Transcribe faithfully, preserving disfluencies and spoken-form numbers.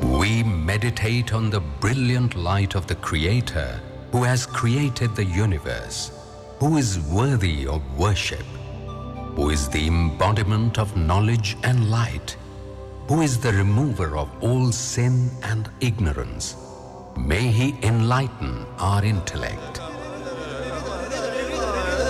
We meditate on the brilliant light of the Creator who has created the universe, who is worthy of worship, who is the embodiment of knowledge and light, who is the remover of all sin and ignorance. May He enlighten our intellect.